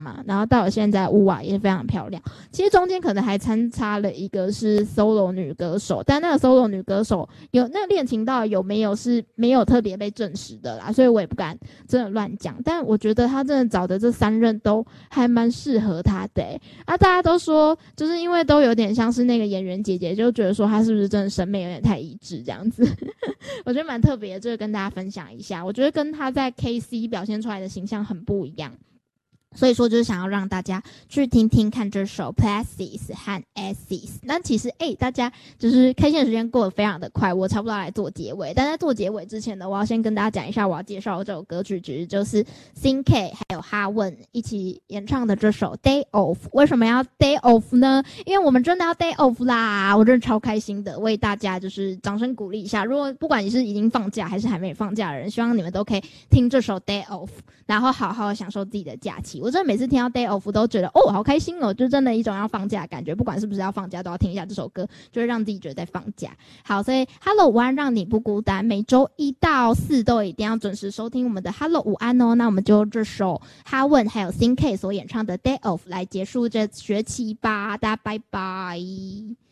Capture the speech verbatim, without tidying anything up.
嘛，然后到了现在乌瓦也非常漂亮。其实中间可能还参差了一个是 solo 女歌手，但那个 solo 女歌手有那个恋情到底有没有是没有特别被证实的啦，所以我也不敢真的乱讲。但我觉得他真的找的这三任都还蛮适合他的、欸、啊，大家都说就是因为都有点像是那个演员姐姐，就觉得说他是不是真的审美有点太一致这样子我觉得蛮特别的，这个跟大家分享一下。我觉得跟他在 K C 表现出来的形象很不一样，所以说就是想要让大家去听听看这首 Places 和 Asses。 那其实诶、欸、大家就是开心的时间过得非常的快，我差不多来做结尾。但在做结尾之前呢，我要先跟大家讲一下我要介绍的这首歌曲，其实就是 Cinqué 还有哈问一起演唱的这首 Day Off。 为什么要 Day Off 呢？因为我们真的要 Day Off 啦，我真的超开心的，为大家就是掌声鼓励一下。如果不管你是已经放假还是还没放假的人，希望你们都可以听这首 Day Off， 然后好好享受自己的假期。我真的每次听到 Day Off 都觉得哦好开心哦，就真的一种要放假的感觉，不管是不是要放假都要听一下这首歌，就会让自己觉得在放假。好，所以 Hello 午安让你不孤单，每周一到四都一定要准时收听我们的 Hello 午安哦。那我们就这首哈问还有 Cinqué 所演唱的 Day Off 来结束这学期吧，大家拜拜。